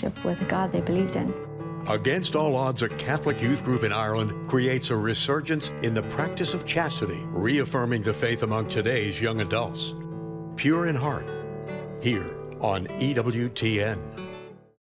relationship with a God they believed in. Against All Odds, a Catholic youth group in Ireland creates a resurgence in the practice of chastity, reaffirming the faith among today's young adults. Pure in Heart, here on EWTN.